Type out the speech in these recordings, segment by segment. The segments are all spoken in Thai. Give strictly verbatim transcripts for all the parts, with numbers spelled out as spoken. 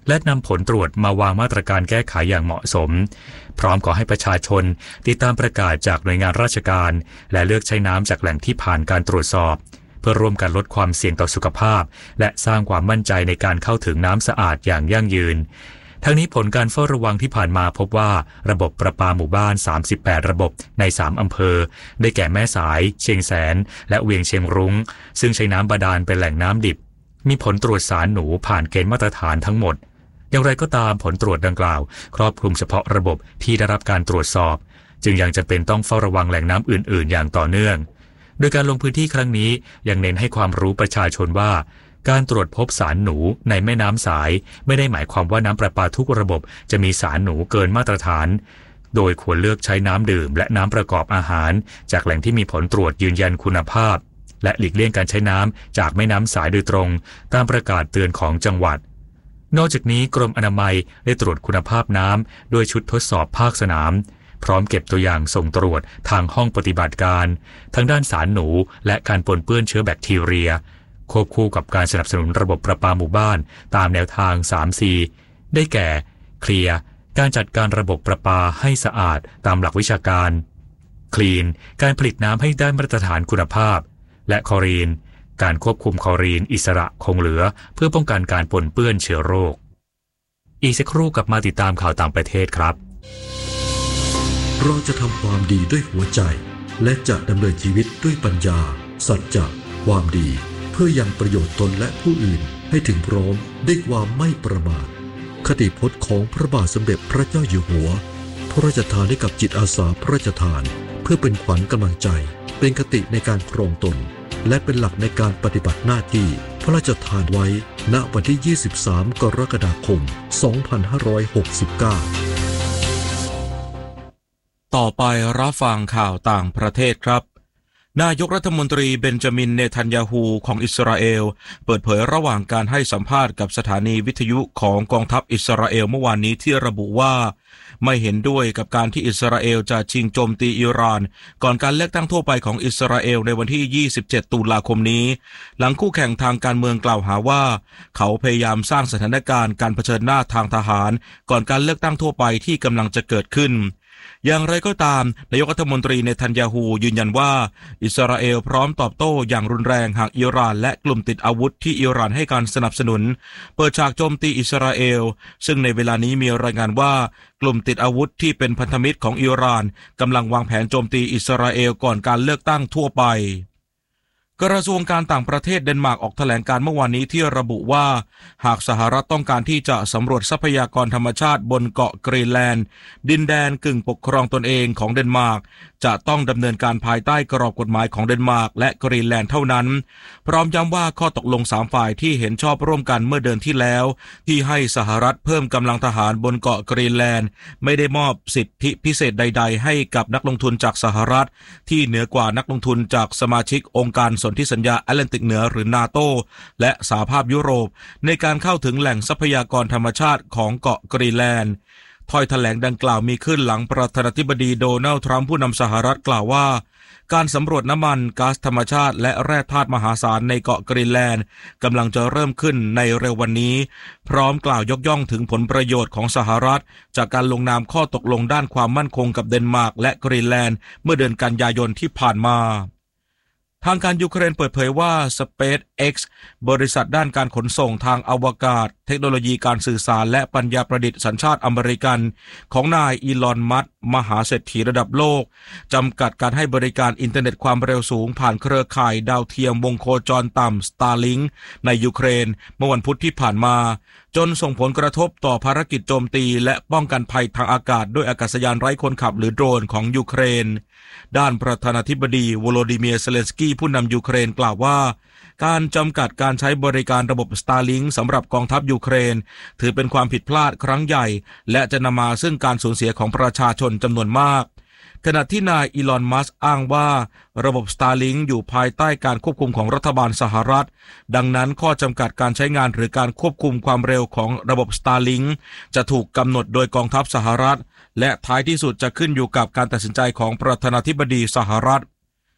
และนำผลตรวจมาวางมาตรการแก้ไขอย่างเหมาะสมพร้อมขอให้ประชาชนติดตามประกาศจากหน่วยงานราชการและเลือกใช้น้ำจากแหล่งที่ผ่านการตรวจสอบเพื่อร่วมกันลดความเสี่ยงต่อสุขภาพและสร้างความมั่นใจในการเข้าถึงน้ำสะอาดอย่างยั่งยืนทั้งนี้ผลการเฝ้าระวังที่ผ่านมาพบว่าระบบประปาหมู่บ้านสามสิบแปดระบบในสามอำเภอได้แก่แม่สายเชียงแสนและเวียงเชียงรุ้งซึ่งใช้น้ำบาดาลเป็นแหล่งน้ำดิบมีผลตรวจสารหนูผ่านเกณฑ์มาตรฐานทั้งหมดอย่างไรก็ตามผลตรวจดังกล่าวครอบคลุมเฉพาะระบบที่ได้รับการตรวจสอบจึงยังจำเป็นต้องเฝ้าระวังแหล่งน้ำอื่นๆอย่างต่อเนื่องโดยการลงพื้นที่ครั้งนี้ยังเน้นให้ความรู้ประชาชนว่าการตรวจพบสารหนูในแม่น้ำสายไม่ได้หมายความว่าน้ำประปาทุกระบบจะมีสารหนูเกินมาตรฐานโดยควรเลือกใช้น้ำดื่มและน้ำประกอบอาหารจากแหล่งที่มีผลตรวจยืนยันคุณภาพและหลีกเลี่ยงการใช้น้ำจากแม่น้ำสายโดยตรงตามประกาศเตือนของจังหวัดนอกจากนี้กรมอนามัยได้ตรวจคุณภาพน้ำโดยชุดทดสอบภาคสนามพร้อมเก็บตัวอย่างส่งตรวจทางห้องปฏิบัติการทั้งด้านสารหนูและการปนเปื้อนเชื้อแบคทีเรียควบคู่กับการสนับสนุนระบบประปาหมู่บ้านตามแนวทาง สาม ซี ได้แก่เคลียร์การจัดการระบบประปาให้สะอาดตามหลักวิชาการคลีนการผลิตน้ำให้ได้มาตรฐานคุณภาพและคลอรีนการควบคุมคลอรีนอิสระคงเหลือเพื่อป้องกันการปนเปื้อนเชื้อโรคอีกสักครู่กลับมาติดตามข่าวต่างประเทศครับเราจะทำความดีด้วยหัวใจและจะดำเนินชีวิตด้วยปัญญาสัจจะความดีเพื่อยังประโยชน์ตนและผู้อื่นให้ถึงพร้อมด้วยความไม่ประมาทคติพจน์ของพระบาทสมเด็จพระเจ้าอยู่หัวพระราชทานให้กับจิตอาสาพระราชทานเพื่อเป็นขวัญกำลังใจเป็นคติในการครองตนและเป็นหลักในการปฏิบัติหน้าที่พระราชทานไว้ณวันที่ยี่สิบสามกรกฎาคมสองพันห้าร้อยหกสิบเก้าต่อไปรับฟังข่าวต่างประเทศครับนายกรัฐมนตรีเบนจามินเนทันยาฮูของอิสราเอลเปิดเผยระหว่างการให้สัมภาษณ์กับสถานีวิทยุของกองทัพอิสราเอลเมื่อวานนี้ที่ระบุว่าไม่เห็นด้วยกับการที่อิสราเอลจะชิงโจมตีอิหร่านก่อนการเลือกตั้งทั่วไปของอิสราเอลในวันที่ยี่สิบเจ็ดตุลาคมนี้หลังคู่แข่งทางการเมืองกล่าวหาว่าเขาพยายามสร้างสถานการณ์การเผชิญหน้าทางทหารก่อนการเลือกตั้งทั่วไปที่กำลังจะเกิดขึ้นอย่างไรก็ตามนายกรัฐมนตรีเนทันยาฮูยืนยันว่าอิสราเอลพร้อมตอบโต้อย่างรุนแรงหากอิหร่านและกลุ่มติดอาวุธที่อิหร่านให้การสนับสนุนเปิดฉากโจมตีอิสราเอลซึ่งในเวลานี้มีรายงานว่ากลุ่มติดอาวุธที่เป็นพันธมิตรของอิหร่านกำลังวางแผนโจมตีอิสราเอลก่อนการเลือกตั้งทั่วไปกระทรวงการต่างประเทศเดนมาร์กออกแถลงการเมื่อวานนี้ที่ระบุว่าหากสหรัฐต้องการที่จะสำรวจทรัพยากรธรรมชาติบนเกาะกรีนแลนด์ดินแดนกึ่งปกครองตนเองของเดนมาร์กจะต้องดำเนินการภายใต้กรอบกฎหมายของเดนมาร์กและกรีนแลนด์เท่านั้นพร้อมย้ำว่าข้อตกลงสามฝ่ายที่เห็นชอบร่วมกันเมื่อเดือนที่แล้วที่ให้สหรัฐเพิ่มกำลังทหารบนเกาะกรีนแลนด์ไม่ได้มอบสิทธิพิเศษใดๆให้กับนักลงทุนจากสหรัฐที่เหนือกว่านักลงทุนจากสมาชิกองค์การสนธิสัญญาแอตแลนติกเหนือหรือนาโตและสหภาพยุโรปในการเข้าถึงแหล่งทรัพยากรธรรมชาติของเกาะกรีนแลนด์ถ้อยแถลงดังกล่าวมีขึ้นหลังประธานาธิบดีโดนัลด์ทรัมป์ผู้นำสหรัฐกล่าวว่าการสำรวจน้ำมันก๊าซธรรมชาติและแร่ธาตุมหาศาลในเกาะกรีนแลนด์กำลังจะเริ่มขึ้นในเร็ววันนี้พร้อมกล่าวยกย่องถึงผลประโยชน์ของสหรัฐจากการลงนามข้อตกลงด้านความมั่นคงกับเดนมาร์กและกรีนแลนด์เมื่อเดือนกันยายนที่ผ่านมาทางการยูเครนเปิดเผยว่า SpaceX บริษัทด้านการขนส่งทางอวกาศเทคโนโลยีการสื่อสารและปัญญาประดิษฐ์สัญชาติอเมริกันของนายอีลอน มัสก์มหาเศรษฐีระดับโลกจำกัดการให้บริการอินเทอร์เน็ตความเร็วสูงผ่านเครือข่ายดาวเทียมวงโคจรต่ำ Starlink ในยูเครนเมื่อวันพุธที่ผ่านมาจนส่งผลกระทบต่อภารกิจโจมตีและป้องกันภัยทางอากาศด้วยอากาศยานไร้คนขับหรือโดรนของยูเครนด้านประธานาธิบดีโวโลดิเมียร์ เซเลนสกี้ผู้นำยูเครนกล่าวว่าการจำกัดการใช้บริการระบบ Starlink สำหรับกองทัพยูเครนถือเป็นความผิดพลาดครั้งใหญ่และจะนำมาซึ่งการสูญเสียของประชาชนจำนวนมากขณะที่นายอีลอน มัสก์อ้างว่าระบบ Starlink อยู่ภายใต้การควบคุมของรัฐบาลสหรัฐดังนั้นข้อจำกัดการใช้งานหรือการควบคุมความเร็วของระบบ Starlink จะถูกกำหนดโดยกองทัพสหรัฐและท้ายที่สุดจะขึ้นอยู่กับการตัดสินใจของประธานาธิบดีสหรัฐ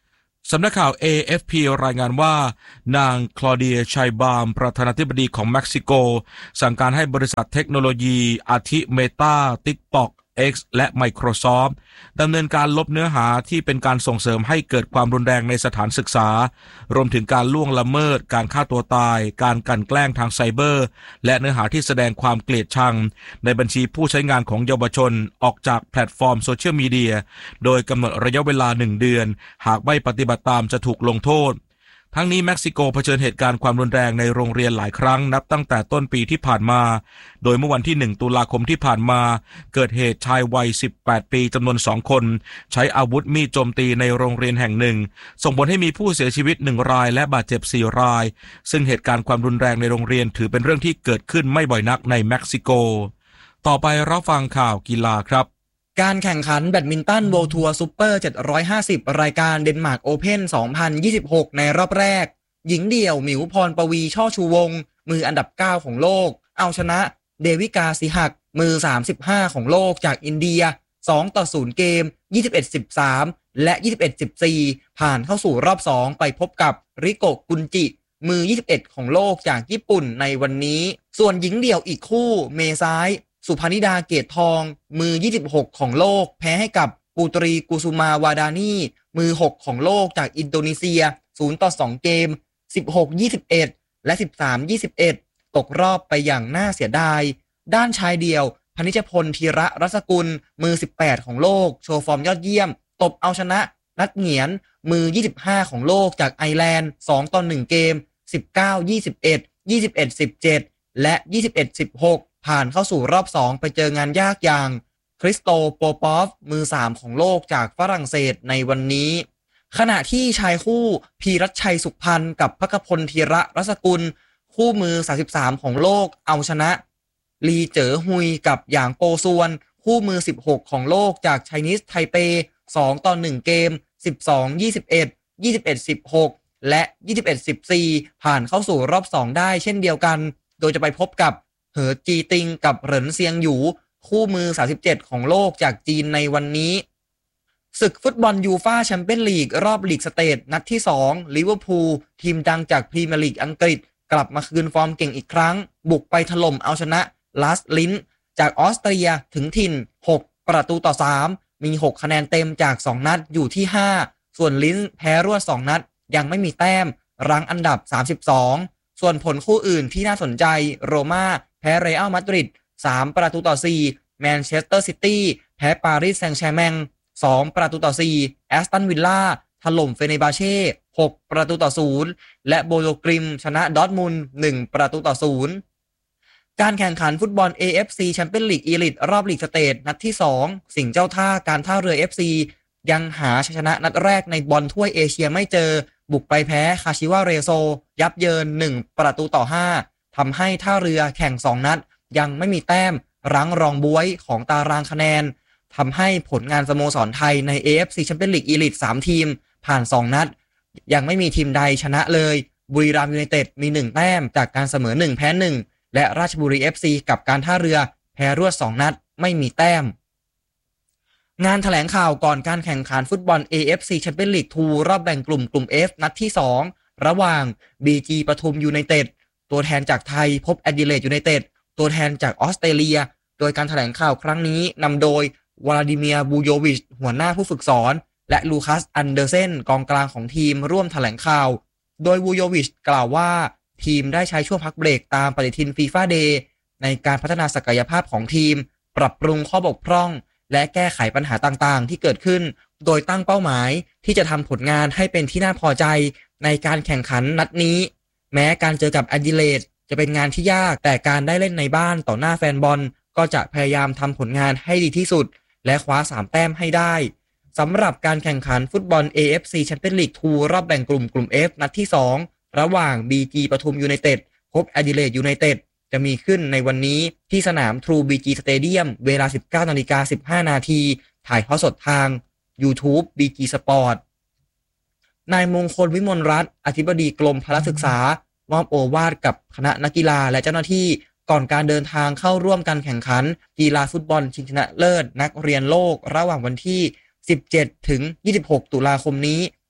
สำนักข่าว เอ เอฟ พี รายงานว่านางคลอเดียชัยบามประธานาธิบดีของเม็กซิโกสั่งการให้บริษัทเทคโนโลยีอาทิเมตา TikTok X และ Microsoft ดำเนินการลบเนื้อหาที่เป็นการส่งเสริมให้เกิดความรุนแรงในสถานศึกษารวมถึงการล่วงละเมิดการฆ่าตัวตายการกลั่นแกล้งทางไซเบอร์และเนื้อหาที่แสดงความเกลียดชังในบัญชีผู้ใช้งานของเยาวชนออกจากแพลตฟอร์มโซเชียลมีเดียโดยกำหนดระยะเวลาหนึ่งเดือนหากไม่ปฏิบัติตามจะถูกลงโทษทั้งนี้เม็กซิโกเผชิญเหตุการณ์ความรุนแรงในโรงเรียนหลายครั้งนับตั้งแต่ต้นปีที่ผ่านมาโดยเมื่อวันที่หนึ่งตุลาคมที่ผ่านมาเกิดเหตุชายวัยสิบแปดปีจำนวนสองคนใช้อาวุธมีดโจมตีในโรงเรียนแห่งหนึ่งส่งผลให้มีผู้เสียชีวิตหนึ่งรายและบาดเจ็บสี่รายซึ่งเหตุการณ์ความรุนแรงในโรงเรียนถือเป็นเรื่องที่เกิดขึ้นไม่บ่อยนักในเม็กซิโกต่อไปรับฟังข่าวกีฬาครับการแข่งขันแบดมินตันโวลด์ทัวร์ซุปเปอร์เจ็ดร้อยห้าสิบรายการเดนมาร์กโอเพ่นสองพันยี่สิบหกในรอบแรกหญิงเดี่ยวหมิวพรปวีช่อชูวงศ์มืออันดับเก้าของโลกเอาชนะเดวิกาสิหักมือสามสิบห้าของโลกจากอินเดียสองต่อศูนย์เกม ยี่สิบเอ็ด สิบสาม และ ยี่สิบเอ็ด สิบสี่ ผ่านเข้าสู่รอบสองไปพบกับริโกะกุนจิมือยี่สิบเอ็ดของโลกจากญี่ปุ่นในวันนี้ส่วนหญิงเดี่ยวอีกคู่เมซ้ายสุพนิดาเกตทองมือยี่สิบหกของโลกแพ้ให้กับปูตรีกุสุมาวาดานีมือหกของโลกจากอินโดนีเซียศูนย์ต่อสองเกมสิบหก ยี่สิบเอ็ด และ สิบสาม ยี่สิบเอ็ด ตกรอบไปอย่างน่าเสียดายด้านชายเดี่ยวพนิชพลธีระรัศกุลมือสิบแปดของโลกโชว์ฟอร์มยอดเยี่ยมตบเอาชนะนัดเหงียนมือยี่สิบห้าของโลกจากไอร์แลนด์สองต่อหนึ่งเกมสิบเก้า ยี่สิบเอ็ด ยี่สิบเอ็ด สิบเจ็ด และ ยี่สิบเอ็ด สิบหก ผ่านเข้าสู่รอบสองไปเจองานยากอย่างคริสโตโปปอฟมือสามของโลกจากฝรั่งเศสในวันนี้ขณะที่ชายคู่พีรัชชัยสุขพันธ์กับภคพลธีระรัศกุลคู่มือสามสิบสามของโลกเอาชนะลีเจ๋อฮุยกับหยางโปซวนคู่มือสิบหกของโลกจากไชนีสไทเปสองต่อหนึ่งเกมสิบสอง ยี่สิบเอ็ด ยี่สิบเอ็ด สิบหกและยี่สิบเอ็ด สิบสี่ ผ่านเข้าสู่รอบสองได้เช่นเดียวกันโดยจะไปพบกับเหอจีติงกับเหรินเซียงหยูคู่มือสามสิบเจ็ดของโลกจากจีนในวันนี้ศึกฟุตบอลยูฟ่าแชมเปี้ยนลีกรอบลีกสเตทนัดที่สองลิเวอร์พูลทีมดังจากพรีเมียร์ลีกอังกฤษกลับมาคืนฟอร์มเก่งอีกครั้งบุกไปถล่มเอาชนะลาสลินจากออสเตรียถึงถิ่นหกประตูต่อสามมีหกคะแนนเต็มจากสองนัดอยู่ที่ห้าส่วนลินแพ้รวดสองนัดยังไม่มีแต้มรั้งอันดับสามสิบสองส่วนผลคู่อื่นที่น่าสนใจโรม่าแพ้เรอัลมาดริดสามประตูต่อสี่แมนเชสเตอร์ซิตี้แพ้ปารีสแซงต์แชร์แมงสองประตูต่อสี่แอสตันวิลล่าถล่มเฟเนบาเช่หกประตูต่อศูนย์และโบโลกริมชนะดอร์ทมุนด์หนึ่งประตูต่อศูนย์การแข่งขันฟุตบอล เอ เอฟ ซี แชมเปี้ยนลีกอีลิทรอบลีกสเตทนัดที่สองสิงห์เจ้าท่าการท่าเรือ เอฟ ซี ยังหาชัยชนะนัดแรกในบอลถ้วยเอเชียไม่เจอบุกไปแพ้คาชิวาเรโซยับเยินหนึ่งประตูต่อห้าทำให้ท่าเรือแข่งสองนัดยังไม่มีแต้มรั้งรองบ๊วยของตารางคะแนนทำให้ผลงานสโมสรไทยใน เอ เอฟ ซี Champions League Elite สามทีมผ่านสองนัดยังไม่มีทีมใดชนะเลยบุรีรัมย์ยูไนเต็ดมีหนึ่งแต้มจากการเสมอหนึ่งแพ้หนึ่งและราชบุรี เอฟ ซี กับการท่าเรือแพ้รวดสองนัดไม่มีแต้มงานแถลงข่าวก่อนการแข่งขันฟุตบอล เอ เอฟ ซี Champions League ทูรอบแบ่งกลุ่มกลุ่ม F นัดที่สองระหว่าง บี จี ปทุมยูไนเต็ดตัวแทนจากไทยพบแอดิเลดยูไนเต็ดตัวแทนจากออสเตรเลียโดยการแถลงข่าวครั้งนี้นำโดยวลาดิเมียร์บูโยวิชหัวหน้าผู้ฝึกสอนและลูคัสอันเดอร์เซนกองกลางของทีมร่วมแถลงข่าวโดยบูโยวิชกล่าวว่าทีมได้ใช้ช่วงพักเบรกตามปฏิทินฟีฟ่าเดย์ในการพัฒนาศักยภาพของทีมปรับปรุงข้อบกพร่องและแก้ไขปัญหาต่างๆที่เกิดขึ้นโดยตั้งเป้าหมายที่จะทำผลงานให้เป็นที่น่าพอใจในการแข่งขันนัดนี้แม้การเจอกับแอดิเลดจะเป็นงานที่ยากแต่การได้เล่นในบ้านต่อหน้าแฟนบอลก็จะพยายามทำผลงานให้ดีที่สุดและคว้าสามแต้มให้ได้สำหรับการแข่งขันฟุตบอล เอ เอฟ ซี Champions League ทูรอบแบ่งกลุ่มกลุ่ม F นัดที่สองระหว่าง บี จี ปทุมยูไนเต็ดพบแอดิเลดยูไนเต็ดจะมีขึ้นในวันนี้ที่สนาม True บี จี Stadium เวลา สิบเก้านาฬิกาสิบห้านาทีถ่ายทอดสดทาง YouTube บี จี Sport นายมงคลวิมลรัตน์อธิบดีกรมพละศึกษามอบโอวาทกับคณะนักกีฬาและเจ้าหน้าที่ก่อนการเดินทางเข้าร่วมการแข่งขันกีฬาฟุตบอลชิงชนะเลิศนักเรียนโลกระหว่างวันที่สิบเจ็ดถึงยี่สิบหกตุลาคมนี้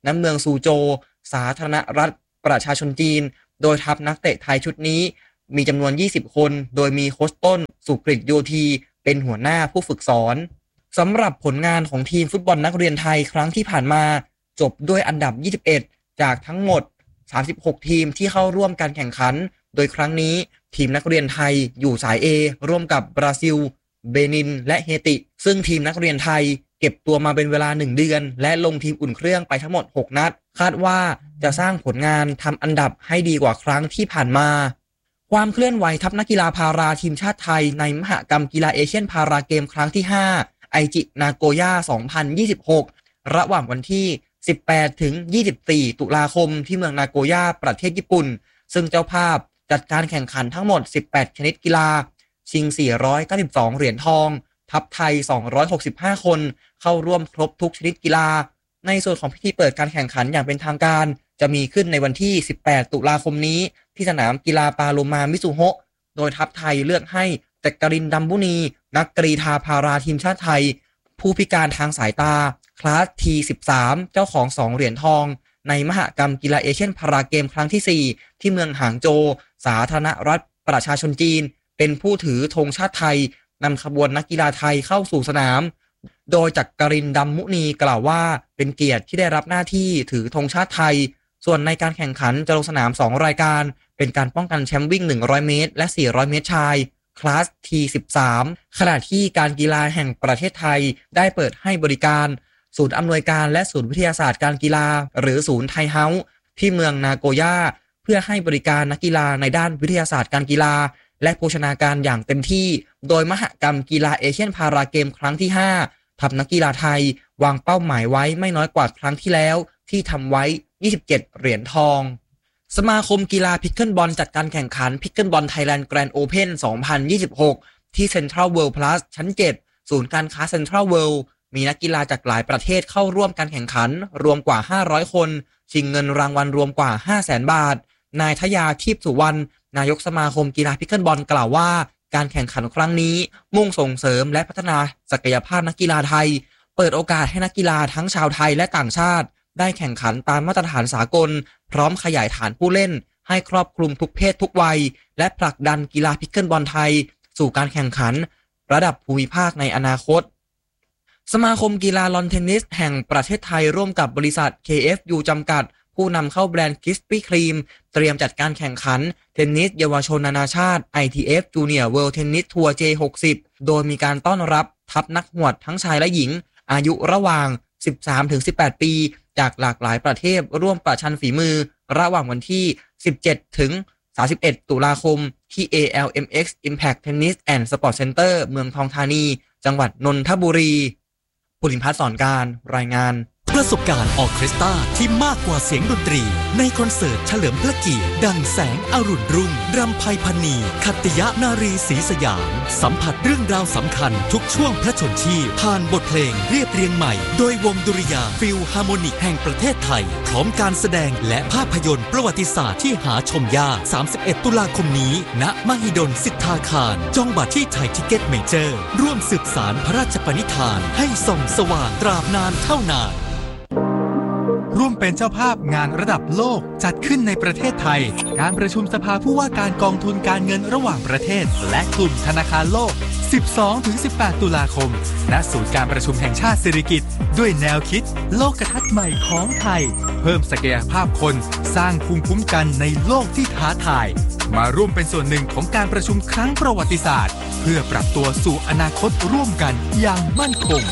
ณเมืองซูโจวสาธารณรัฐประชาชนจีนโดยทัพนักเตะไทยชุดนี้มีจำนวนยี่สิบคนโดยมีโค้ชต้นสุกฤตโยธีเป็นหัวหน้าผู้ฝึกสอนสำหรับผลงานของทีมฟุตบอลนักเรียนไทยครั้งที่ผ่านมาจบด้วยอันดับยี่สิบเอ็ดจากทั้งหมดสามสิบหกทีมที่เข้าร่วมการแข่งขันโดยครั้งนี้ทีมนักเรียนไทยอยู่สาย A ร่วมกับบราซิลเบนินและเฮติซึ่งทีมนักเรียนไทยเก็บตัวมาเป็นเวลาหนึ่งเดือนและลงทีมอุ่นเครื่องไปทั้งหมดหกนัดคาดว่าจะสร้างผลงานทำอันดับให้ดีกว่าครั้งที่ผ่านมาความเคลื่อนไหวทัพนักกีฬาพาราทีมชาติไทยในมหกรรมกีฬาเอเชียนพาราเกมครั้งที่ห้าไอจินาโกย่าสองพันยี่สิบหกระหว่างวันที่สิบแปดถึงยี่สิบสี่ตุลาคมที่เมืองนาโกย่าประเทศญี่ปุ่นซึ่งเจ้าภาพจัดการแข่งขันทั้งหมดสิบแปดชนิดกีฬาชิงสี่ร้อยเก้าสิบสองเหรียญทองทัพไทยสองร้อยหกสิบห้าคนเข้าร่วมครบทุกชนิดกีฬาในส่วนของพิธีเปิดการแข่งขันอย่างเป็นทางการจะมีขึ้นในวันที่สิบแปดตุลาคมนี้ที่สนามกีฬาปาโลมามิซุโฮะโดยทัพไทยเลือกให้จักรินทร์ ดัมบุนีนักกรีฑาพาราทีมชาติไทยผู้พิการทางสายตาคลาส ที สิบสาม เจ้าของสองเหรียญทองในมหกรรมกีฬาเอเชียนพาราเกมครั้งที่สี่ที่เมืองหางโจวสาธารณรัฐประชาชนจีนเป็นผู้ถือธงชาติไทยนำขบวนนักกีฬาไทยเข้าสู่สนามโดยจักรินทร์ ดัมบุนีกล่าวว่าเป็นเกียรติที่ได้รับหน้าที่ถือธงชาติไทยส่วนในการแข่งขันจะลงสนามสองรายการเป็นการป้องกันแชมป์วิ่งหนึ่งร้อยเมตรและสี่ร้อยเมตรชายคลาส ที สิบสาม ขณะที่การกีฬาแห่งประเทศไทยได้เปิดให้บริการศูนย์อำนวยการและศูนย์วิทยาศาสตร์การกีฬาหรือศูนย์ไทเฮาส์ที่เมืองนาโกย่าเพื่อให้บริการนักกีฬาในด้านวิทยาศาสตร์การกีฬาและโภชนาการอย่างเต็มที่โดยมหกรรมกีฬาเอเชียนพาราเกมครั้งที่ห้าทัพนักกีฬาไทยวางเป้าหมายไว้ไม่น้อยกว่าครั้งที่แล้วที่ทำไว้ยี่สิบเจ็ดเหรียญทองสมาคมกีฬาพิกเกิลบอลจัดการแข่งขันพิกเกิลบอลไทยแลนด์แกรนด์โอเพ่นสองพันยี่สิบหกที่เซ็นทรัลเวิลด์พลัสชั้นเจ็ดศูนย์การค้าเซ็นทรัลเวิลด์มีนักกีฬาจากหลายประเทศเข้าร่วมการแข่งขันรวมกว่าห้าร้อยคนชิงเงินรางวัลรวมกว่า ห้าแสน บาทนายทยาทีพสุวรรณนายกสมาคมกีฬาพิกเกิลบอลกล่าวว่าการแข่งขันครั้งนี้มุ่งส่งเสริมและพัฒนาศักยภาพนักกีฬาไทยเปิดโอกาสให้นักกีฬาทั้งชาวไทยและต่างชาติได้แข่งขันตามมาตรฐานสากลพร้อมขยายฐานผู้เล่นให้ครอบคลุมทุกเพศทุกวัยและผลักดันกีฬาพิกเกิลบอลไทยสู่การแข่งขันระดับภูมิภาคในอนาคตสมาคมกีฬาลอนเทนนิสแห่งประเทศไทยร่วมกับบริษัท เค เอฟ ยู จำกัดผู้นำเข้าแบรนด์คิสปี้ครีมเตรียมจัดการแข่งขันเทนนิสเยาวชนนานาชาติ ไอ ที เอฟ Junior World Tennis Tour เจ หกสิบ โดยมีการต้อนรับทัพนักหวดทั้งชายและหญิงอายุระหว่าง สิบสามถึงสิบแปด ปีจากหลากหลายประเทศร่วมประชันฝีมือระหว่างวันที่สิบเจ็ดถึงสามสิบเอ็ดตุลาคมที่ เอ แอล เอ็ม เอ็กซ์ Impact Tennis and Sport Center เมืองทองธานีจังหวัดนนทบุรีภูริพัฒน์สอนการรายงานประสบการณ์ออเคสตราที่มากกว่าเสียงดนตรีในคอนเสิร์ตเฉลิมพระเกียรติดังแสงอรุณรุ่งรำไพพรรณีขัตติยนารีศรีสยามสัมผัสเรื่องราวสำคัญทุกช่วงพระชนชีพผ่านบทเพลงเรียบเรียงใหม่โดยวงดุริยางค์ฟิลฮาร์โมนิกแห่งประเทศไทยพร้อมการแสดงและภาพยนตร์ประวัติศาสตร์ที่หาชมยากสามสิบเอ็ดตุลาคมนี้ณมหิดลสิทธาคารจองบัตรที่ไทยทิเก็ตเมเจอร์ร่วมสืบสานพระราชปณิธานให้ส่องสว่างตราบนานเท่านานร่วมเป็นเจ้าภาพงานระดับโลกจัดขึ้นในประเทศไทยการประชุมสภาผู้ว่าการกองทุนการเงินระหว่างประเทศและกลุ่มธนาคารโลก สิบสองถึงสิบแปด ตุลาคมณศูนย์การประชุมแห่งชาติสิริกิติ์ด้วยแนวคิดโลกทัศน์ใหม่ของไทยเพิ่มศักยภาพคนสร้างภูมิคุ้มกันในโลกที่ท้าทายมาร่วมเป็นส่วนหนึ่งของการประชุมครั้งประวัติศาสตร์เพื่อปรับตัวสู่อนาคตร่วมกันอย่างมั่นคง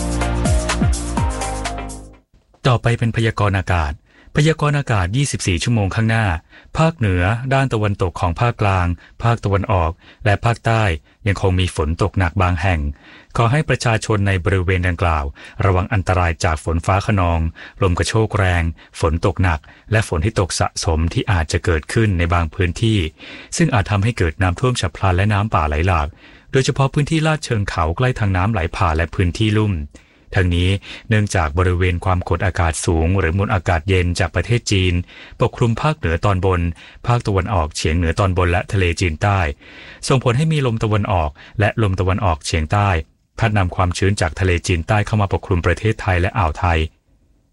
ต่อไปเป็นพยากรณ์อากาศพยากรณ์อากาศยี่สิบสี่ชั่วโมงข้างหน้าภาคเหนือด้านตะวันตกของภาคกลางภาคตะวันออกและภาคใต้ยังคงมีฝนตกหนักบางแห่งขอให้ประชาชนในบริเวณดังกล่าวระวังอันตรายจากฝนฟ้าคะนองลมกระโชกแรงฝนตกหนักและฝนที่ตกสะสมที่อาจจะเกิดขึ้นในบางพื้นที่ซึ่งอาจทำให้เกิดน้ำท่วมฉับพลันและน้ำป่าไหลหลากโดยเฉพาะพื้นที่ลาดเชิงเขาใกล้ทางน้ำไหลผ่านและพื้นที่ลุ่มทั้งนี้เนื่องจากบริเวณความกดอากาศสูงหรือมวลอากาศเย็นจากประเทศจีนปกคลุมภาคเหนือตอนบนภาคตะวันออกเฉียงเหนือตอนบนและทะเลจีนใต้ส่งผลให้มีลมตะวันออกและลมตะวันออกเฉียงใต้พัดนำความชื้นจากทะเลจีนใต้เข้ามาปกคลุมประเทศไทยและอ่าวไทย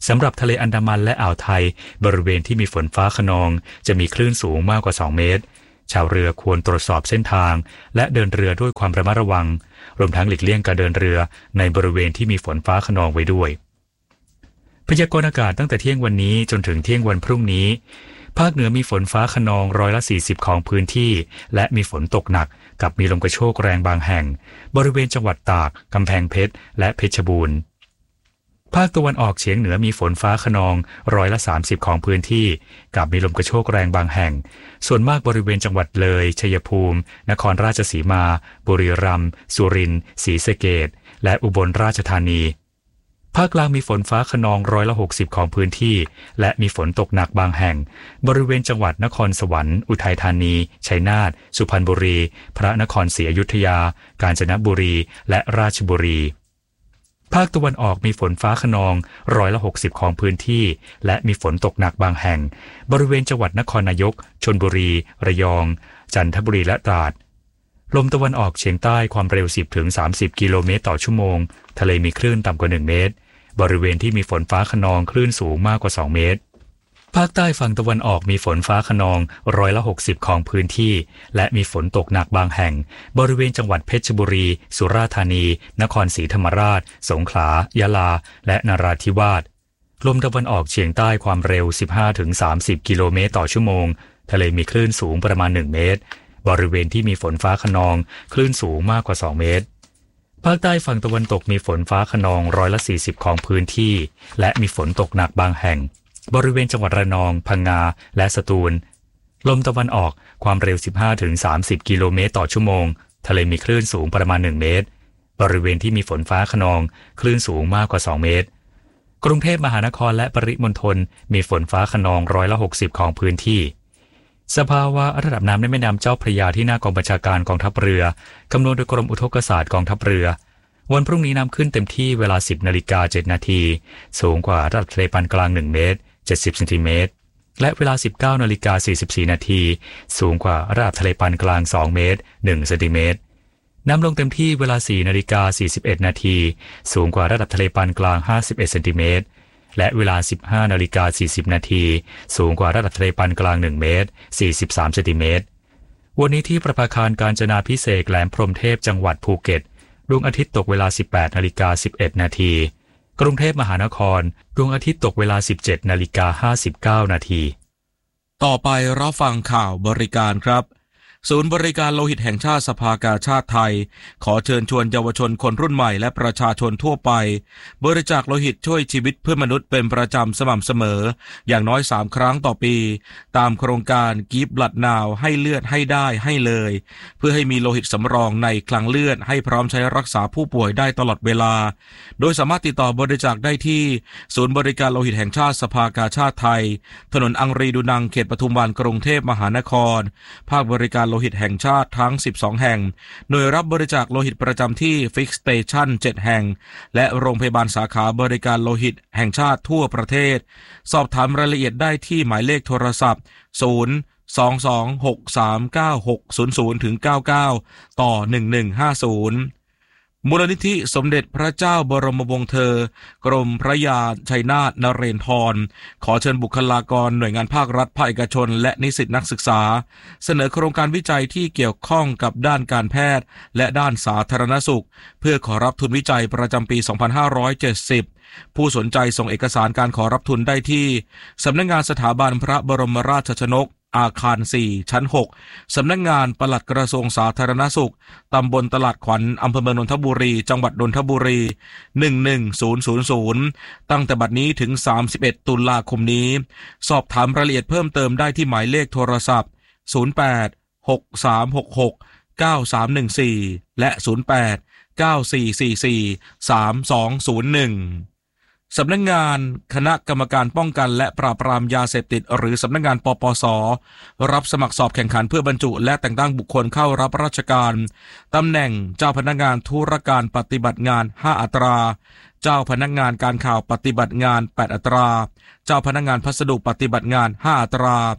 สำหรับทะเลอันดามันและอ่าวไทยบริเวณที่มีฝนฟ้าคะนองจะมีคลื่นสูงมากกว่าสองเมตรชาวเรือควรตรวจสอบเส้นทางและเดินเรือด้วยความระมัดระวังรวมทั้งหลีกเลี่ยงการเดินเรือในบริเวณที่มีฝนฟ้าคะนองไว้ด้วยพยากรณ์อากาศตั้งแต่เที่ยงวันนี้จนถึงเที่ยงวันพรุ่งนี้ภาคเหนือมีฝนฟ้าคะนองร้อยละสี่สิบของพื้นที่และมีฝนตกหนักกับมีลมกระโชกแรงบางแห่งบริเวณจังหวัดตากกำแพงเพชรและเพชรบูรณ์ภาคตะวันออกเฉียงเหนือมีฝนฟ้าคะนองร้อยละสามสิบของพื้นที่กับมีลมกระโชกแรงบางแห่งส่วนมากบริเวณจังหวัดเลยชัยภูมินครราชสีมาบุรีรัมย์สุรินทร์ศรีสะเกษและอุบลราชธานีภาคกลางมีฝนฟ้าคะนองร้อยละหกสิบของพื้นที่และมีฝนตกหนักบางแห่งบริเวณจังหวัดนครสวรรค์อุทัยธานีชัยนาทสุพรรณบุรีพระนครศรีอยุธยากาญจนบุรีและราชบุรีภาคตะวันออกมีฝนฟ้าคะนองร้อยละหกสิบของพื้นที่และมีฝนตกหนักบางแห่งบริเวณจังหวัดนครนายกชลบุรีระยองจันทบุรีและตราดลมตะวันออกเฉียงใต้ความเร็ว สิบถึงสามสิบ กิโลเมตรต่อชั่วโมงทะเลมีคลื่นต่ำกว่าหนึ่งเมตรบริเวณที่มีฝนฟ้าคะนองคลื่นสูงมากกว่าสองเมตรภาคใต้ฝั่งตะวันออกมีฝนฟ้าคะนองร้อยละหกสิบของพื้นที่และมีฝนตกหนักบางแห่งบริเวณจังหวัดเพชรบุรีสุราษฎร์ธานีนครศรีธรรมราชสงขลายะลาและนราธิวาสลมตะวันออกเฉียงใต้ความเร็ว สิบห้าถึงสามสิบ กิโลเมตรต่อชั่วโมงทะเลมีคลื่นสูงประมาณหนึ่งเมตรบริเวณที่มีฝนฟ้าคะนองคลื่นสูงมากกว่าสองเมตรภาคใต้ฝั่งตะวันตกมีฝนฟ้าคะนองร้อยละสี่สิบของพื้นที่และมีฝนตกหนักบางแห่งบริเวณจังหวัดระนองพังงาและสตูลลมตะวันออกความเร็ว สิบห้าถึงสามสิบ กิโลเมตรต่อชั่วโมงทะเลมีคลื่นสูงประมาณหนึ่งเมตรบริเวณที่มีฝนฟ้าคะนองคลื่นสูงมากกว่าสองเมตรกรุงเทพมหานครและปริมณฑลมีฝนฟ้าคะนองร้อยละหกสิบของพื้นที่สภาวะระดับน้ำในแม่น้ำเจ้าพระยาที่หน้ากองบัญชาการกองทัพเรือคำนวณโดยกรมอุทกศาสตร์กองทัพเรือวันพรุ่งนี้น้ำขึ้นเต็มที่เวลา สิบนาฬิกาเจ็ดนาทีสูงกว่าระดับทะเลปานกลางหนึ่งเมตรเจ็ดสิบเซนติเมตรและเวลา สิบเก้านาฬิกาสี่สิบสี่นาทีสูงกว่าระดับทะเลปานกลางสองเมตรหนึ่งเซนติเมตรน้ำลงเต็มที่เวลา สี่นาฬิกาสี่สิบเอ็ดนาทีสูงกว่าระดับทะเลปานกลางห้าสิบเอ็ดเซนติเมตรและเวลา สิบห้านาฬิกาสี่สิบนาทีสูงกว่าระดับทะเลปานกลางหนึ่งเมตรสี่สิบสามเซนติเมตรวันนี้ที่ประภาคารกาญจนาภิเษกแหลมพรหมเทพจังหวัดภูเก็ตดวงอาทิตย์ตกเวลา สิบแปดนาฬิกาสิบเอ็ดนาทีกรุงเทพมหานครดวงอาทิตย์ตกเวลา สิบเจ็ดนาฬิกาห้าสิบเก้านาทีต่อไปรับฟังข่าวบริการครับศูนย์บริการโลหิตแห่งชาติสภากาชาดไทยขอเชิญชวนเยาวชนคนรุ่นใหม่และประชาชนทั่วไปบริจาคโลหิตช่วยชีวิตเพื่อมนุษย์เป็นประจำสม่ำเสมออย่างน้อยสามครั้งต่อปีตามโครงการ Give Blood Now ให้เลือดให้ได้ให้เลยเพื่อให้มีโลหิตสำรองในคลังเลือดให้พร้อมใช้รักษาผู้ป่วยได้ตลอดเวลาโดยสามารถติดต่อบริจาคได้ที่ศูนย์บริการโลหิตแห่งชาติสภากาชาดไทยถนนอังรีดูนังเขตปทุมวันกรุงเทพมหานครภาคบริการโลหิตแห่งชาติทั้งสิบสองแห่งหน่วยรับบริจาคโลหิตประจำที่ Fix Station เจ็ดแห่งและโรงพยาบาลสาขาบริการโลหิตแห่งชาติทั่วประเทศสอบถามรายละเอียดได้ที่หมายเลขโทรศัพท์ศูนย์ สอง สอง หก สาม เก้า หก ศูนย์ ศูนย์ ถึง เก้าเก้าต่อหนึ่งหนึ่งห้าศูนย์มูลนิธิสมเด็จพระเจ้าบรมวงศ์เธอกรมพระยาชัยนาทนเรนทรขอเชิญบุคลากรหน่วยงานภาครัฐภาคเอกชนและนิสิตนักศึกษาเสนอโครงการวิจัยที่เกี่ยวข้องกับด้านการแพทย์และด้านสาธารณสุขเพื่อขอรับทุนวิจัยประจำปี สองพันห้าร้อยเจ็ดสิบผู้สนใจส่งเอกสารการขอรับทุนได้ที่สำนักงานสถาบันพระบรมราชชนกอาคารสี่ชั้นหกสำนักงานปลัดกระทรวงสาธารณสุขตำบลตลาดขวัญอำเภอเมืองนนทบุรีจังหวัดนนทบุรีหนึ่งหนึ่งศูนย์ศูนย์ศูนย์ตั้งแต่บัดนี้ถึงสามสิบเอ็ดตุลาคมนี้สอบถามรายละเอียดเพิ่มเติมได้ที่หมายเลขโทรศัพท์ศูนย์แปด หก สาม หก หก เก้า สาม หนึ่ง สี่และศูนย์แปด เก้า สี่ สี่ สี่ สาม สอง ศูนย์ หนึ่งสำนักงานคณะกรรมการป้องกันและปราบปรามยาเสพติดหรือสำนักงานปปส.รับสมัครสอบแข่งขันเพื่อบรรจุและแต่งตั้งบุคคลเข้ารับราชการตำแหน่งเจ้าพนักงานธุรการปฏิบัติงานห้าอัตราเจ้าพนักงานการข่าวปฏิบัติงานแปดอัตราเจ้าพนักงานพัสดุปฏิบัติงานห้าอัตรา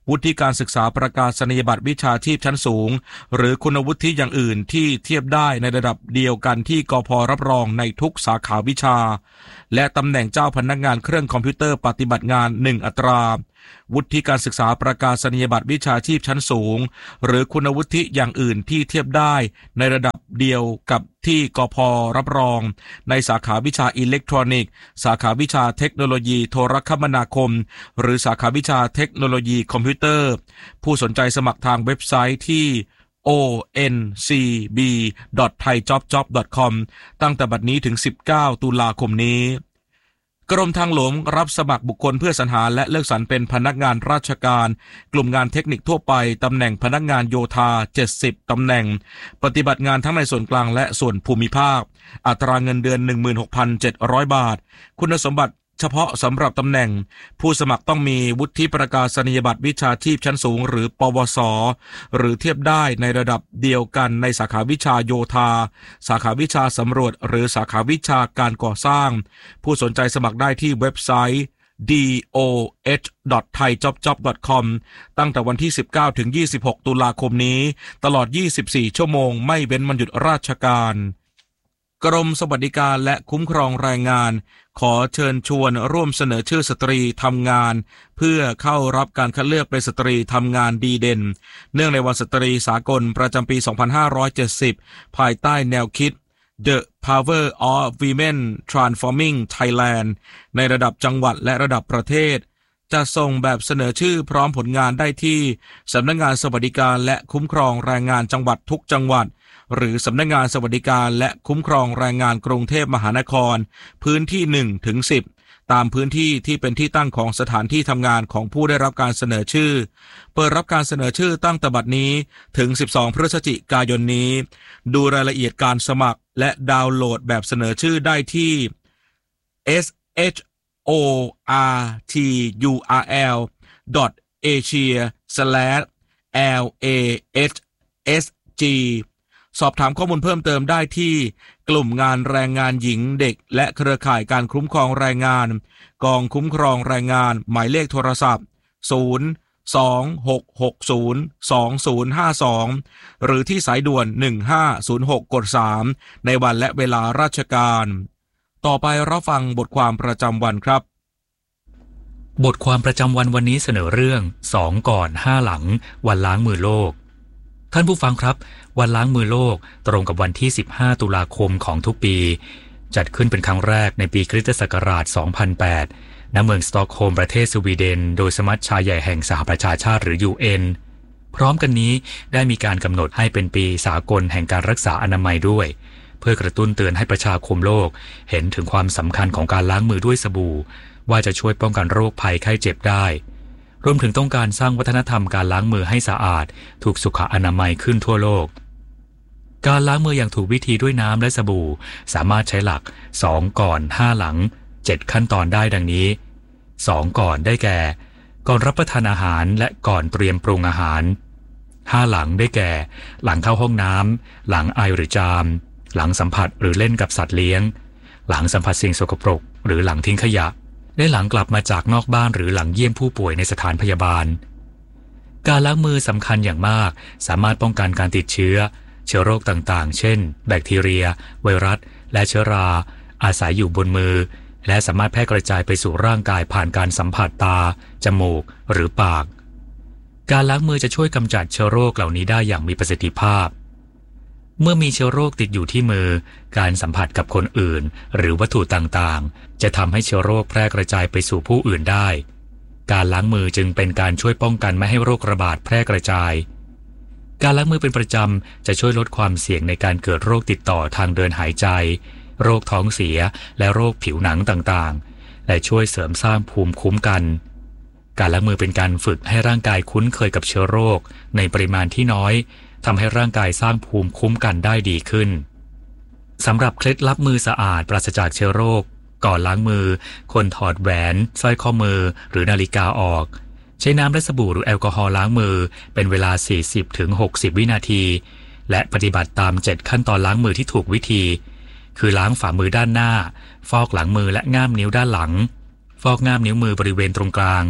วุฒิการศึกษาประกาศนียบัตรวิชาชีพชั้นสูงหรือคุณวุฒิอย่างอื่นที่เทียบได้ในระดับเดียวกันที่กพ.รับรองในทุกสาขาวิชาและตำแหน่งเจ้าพนักงานเครื่องคอมพิวเตอร์ปฏิบัติงานหนึ่งอัตราวุฒิการศึกษาประกาศนียบัตรวิชาชีพชั้นสูงหรือคุณวุฒิอย่างอื่นที่เทียบได้ในระดับเดียวกับที่กพ.รับรองในสาขาวิชาอิเล็กทรอนิกส์สาขาวิชาเทคโนโลยีโทรคมนาคมหรือสาขาวิชาเทคโนโลยีคอมพิวเตอร์ผู้สนใจสมัครทางเว็บไซต์ที่ โอ เอ็น ซี บี ดอท ไทยจ็อบจ็อบ ดอท คอม ตั้งแต่บัดนี้ถึงสิบเก้าตุลาคมนี้กรมทางหลวงรับสมัครบุคคลเพื่อสรรหาและเลือกสรรเป็นพนักงานราชการกลุ่มงานเทคนิคทั่วไปตำแหน่งพนักงานโยธาเจ็ดสิบตำแหน่งปฏิบัติงานทั้งในส่วนกลางและส่วนภูมิภาคอัตราเงินเดือน หนึ่งหมื่นหกพันเจ็ดร้อย บาทคุณสมบัติเฉพาะสำหรับตำแหน่งผู้สมัครต้องมีวุฒิประกาศนียบัตรวิชาชีพชั้นสูงหรือปวสหรือเทียบได้ในระดับเดียวกันในสาขาวิชาโยธาสาขาวิชาสำรวจหรือสาขาวิชาการก่อสร้างผู้สนใจสมัครได้ที่เว็บไซต์ ดี โอ เอช ดอท ไทยจ็อบจ็อบ ดอท คอม ตั้งแต่วันที่สิบเก้าถึงยี่สิบหกตุลาคมนี้ตลอดยี่สิบสี่ชั่วโมงไม่เว้นวันหยุดราชการกรมสวัสดิการและคุ้มครองแรงงานขอเชิญชวนร่วมเสนอชื่อสตรีทำงานเพื่อเข้ารับการคัดเลือกเป็นสตรีทำงานดีเด่นเนื่องในวันสตรีสากลประจำปีสองพันห้าร้อยเจ็ดสิบภายใต้แนวคิด The Power of Women Transforming Thailand ในระดับจังหวัดและระดับประเทศจะส่งแบบเสนอชื่อพร้อมผลงานได้ที่สำนักงานสวัสดิการและคุ้มครองแรงงานจังหวัดทุกจังหวัดหรือสำนักงานสวัสดิการและคุ้มครองแรงงานกรุงเทพมหานครพื้นที่ หนึ่งถึงสิบ ตามพื้นที่ที่เป็นที่ตั้งของสถานที่ทำงานของผู้ได้รับการเสนอชื่อเปิดรับการเสนอชื่อตั้งแต่บัดนี้ถึงสิบสองพฤศจิกายนนี้ดูรายละเอียดการสมัครและดาวน์โหลดแบบเสนอชื่อได้ที่ เอส เอช โอ อาร์ ที ยู อาร์ แอล ดอท เอเชีย สแลช แอล เอ เอช เอส จี สอบถามข้อมูลเพิ่มเติมได้ที่กลุ่มงานแรงงานหญิงเด็กและเครือข่ายการคุ้มครองแรงงานกองคุ้มครองแรงงานหมายเลขโทรศัพท์ ศูนย์ สอง หก หก ศูนย์ สอง ศูนย์ ห้า สอง หรือที่สายด่วน หนึ่ง ห้า ศูนย์ หก กด สาม ในวันและเวลาราชการต่อไปรับฟังบทความประจำวันครับบทความประจำวันวันนี้เสนอเรื่องสองก่อนห้าหลังวันล้างมือโลกท่านผู้ฟังครับวันล้างมือโลกตรงกับวันที่สิบห้าตุลาคมของทุกปีจัดขึ้นเป็นครั้งแรกในปีคริสตศักราชสองพันแปดณเมืองสต็อกโฮล์มประเทศสวีเดนโดยสมัชชาใหญ่แห่งสหประชาชาติหรือ ยู เอ็น พร้อมกันนี้ได้มีการกำหนดให้เป็นปีสากลแห่งการรักษาอนามัยด้วยเพื่อกระตุ้นเตือนให้ประชาคมโลกเห็นถึงความสำคัญของการล้างมือด้วยสบู่ว่าจะช่วยป้องกันโรคภัยไข้เจ็บได้รวมถึงต้องการสร้างวัฒนธรรมการล้างมือให้สะอาดถูกสุขอนามัยขึ้นทั่วโลกการล้างมืออย่างถูกวิธีด้วยน้ำและสบู่สามารถใช้หลักสองก่อนห้าหลังเจ็ดขั้นตอนได้ดังนี้สองก่อนได้แก่ก่อนรับประทานอาหารและก่อนเตรียมปรุงอาหารห้าหลังได้แก่หลังเข้าห้องน้ำหลังไอหรือจามหลังสัมผัสหรือเล่นกับสัตว์เลี้ยงหลังสัมผัสสิ่งสกปรกหรือหลังทิ้งขยะได้หลังกลับมาจากนอกบ้านหรือหลังเยี่ยมผู้ป่วยในสถานพยาบาลการล้างมือสำคัญอย่างมากสามารถป้องกันการติดเชื้อเชื้อโรคต่างๆเช่นแบคทีเรียไวรัสและเชื้อราอาศัยอยู่บนมือและสามารถแพร่กระจายไปสู่ร่างกายผ่านการสัมผัสตาจมูกหรือปากการล้างมือจะช่วยกำจัดเชื้อโรคเหล่านี้ได้อย่างมีประสิทธิภาพเมื่อมีเชื้อโรคติดอยู่ที่มือการสัมผัสกับคนอื่นหรือวัตถุต่างๆจะทำให้เชื้อโรคแพร่กระจายไปสู่ผู้อื่นได้การล้างมือจึงเป็นการช่วยป้องกันไม่ให้โรคระบาดแพร่กระจายการล้างมือเป็นประจำจะช่วยลดความเสี่ยงในการเกิดโรคติดต่อทางเดินหายใจโรคท้องเสียและโรคผิวหนังต่างๆและช่วยเสริมสร้างภูมิคุ้มกันการล้างมือเป็นการฝึกให้ร่างกายคุ้นเคยกับเชื้อโรคในปริมาณที่น้อยทำให้ร่างกายสร้างภูมิคุ้มกันได้ดีขึ้นสำหรับเคล็ดลับมือสะอาดปราศจากเชื้อโรคก่อนล้างมือควรถอดแหวนสร้อยข้อมือหรือนาฬิกาออกใช้น้ำและสบู่หรือแอลกอฮอล์ล้างมือเป็นเวลา สี่สิบถึงหกสิบ วินาทีและปฏิบัติตามเจ็ดขั้นตอนล้างมือที่ถูกวิธีคือล้างฝ่ามือด้านหน้าฟอกหลังมือและง่ามนิ้วด้านหลังฟอกง่ามนิ้วมือบริเวณตรงกลาง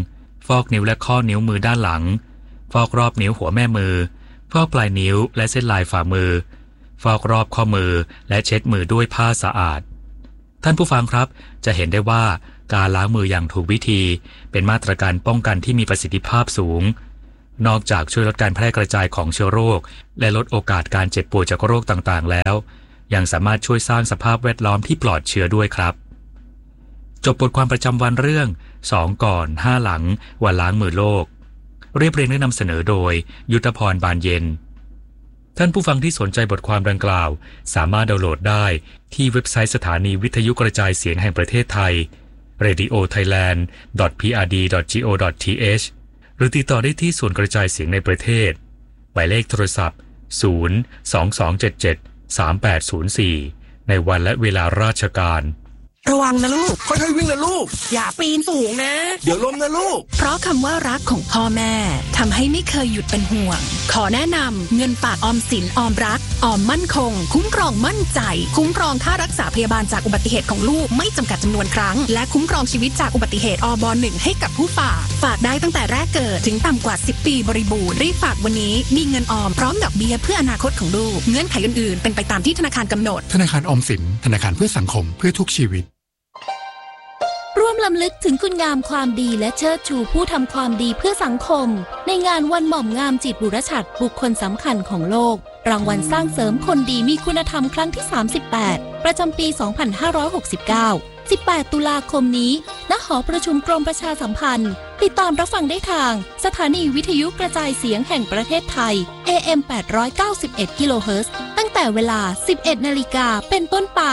ฟอกนิ้วและข้อนิ้วมือด้านหลังฟอกรอบนิ้วหัวแม่มือฟอกปลายนิ้วและเส้นลายฝ่ามือฟอกรอบข้อมือและเช็ดมือด้วยผ้าสะอาดท่านผู้ฟังครับจะเห็นได้ว่าการล้างมืออย่างถูกวิธีเป็นมาตรการป้องกันที่มีประสิทธิภาพสูงนอกจากช่วยลดการแพร่กระจายของเชื้อโรคและลดโอกาสการเจ็บป่วยจากโรคต่างๆแล้วยังสามารถช่วยสร้างสภาพแวดล้อมที่ปลอดเชื้อด้วยครับจบบทความประจำวันเรื่องสองก่อนห้าหลังวันล้างมือโลกเรียบเรียงและนำเสนอโดยยุทธพรบานเย็นท่านผู้ฟังที่สนใจบทความดังกล่าวสามารถดาวน์โหลดได้ที่เว็บไซต์สถานีวิทยุกระจายเสียงแห่งประเทศไทย เรดิโอไทยแลนด์ ดอท พี อาร์ ดี ดอท จี โอ ดอท ที เอช หรือติดต่อได้ที่ศูนย์กระจายเสียงในประเทศหมายเลขโทรศัพท์ศูนย์ สอง สอง เจ็ด เจ็ด สาม แปด ศูนย์ สี่ในวันและเวลาราชการระวังนะลูกค่อยๆวิ่งนะลูกอย่าปีนสูงนะเดี๋ยวล้มนะลูกเพราะคำว่ารักของพ่อแม่ทำให้ไม่เคยหยุดเป็นห่วงขอแนะนำเงินฝากออมสินออมรักออมมั่นคงคุ้มครองมั่นใจคุ้มครองค่ารักษาพยาบาลจากอุบัติเหตุของลูกไม่จำกัดจำนวนครั้งและคุ้มครองชีวิตจากอุบัติเหตุอบหนึ่งให้กับผู้ฝากฝากได้ตั้งแต่แรกเกิดถึงต่ำกว่าสิบปีบริบูรณ์รีบฝากวันนี้มีเงินออมพร้อมดอกเบี้ยเพื่ออนาคตของลูกเงื่อนไขอื่นๆเป็นไปตามที่ธนาคารกำหนดธนาคารออมสินธนาคารเพื่อสังคมเพื่อทุกชีวิตร่วมรำลึกถึงคุณงามความดีและเชิดชูผู้ทำความดีเพื่อสังคมในงานวันหม่อมงามจิตบุรชัดบุคคลสำคัญของโลกรางวัลสร้างเสริมคนดีมีคุณธรรมครั้งที่สามสิบแปดประจำปี สองพันห้าร้อยหกสิบเก้า สิบแปดตุลาคมนี้ณหอประชุมกรมประชาสัมพันธ์ติดตามรับฟังได้ทางสถานีวิทยุกระจายเสียงแห่งประเทศไทย เอ เอ็ม แปดร้อยเก้าสิบเอ็ด กิโลเฮิรตซ์ตั้งแต่เวลา สิบเอ็ดนาฬิกาเป็นต้นไป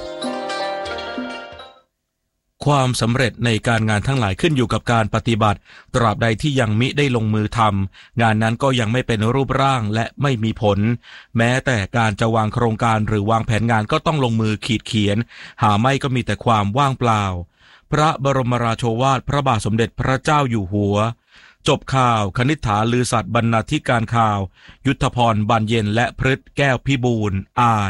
ความสำเร็จในการงานทั้งหลายขึ้นอยู่กับการปฏิบัติตราบใดที่ยังมิได้ลงมือทำงานนั้นก็ยังไม่เป็นรูปร่างและไม่มีผลแม้แต่การจะวางโครงการหรือวางแผนงานก็ต้องลงมือขีดเขียนหาไม่ก็มีแต่ความว่างเปล่าพระบรมราโชวาทพระบาทสมเด็จพระเจ้าอยู่หัวจบข่าวคณิษฐาลือสัตย์บรรณาธิการข่าวยุทธพรบานเย็นและพฤทธิ์แก้วพิบูลย์อ่าน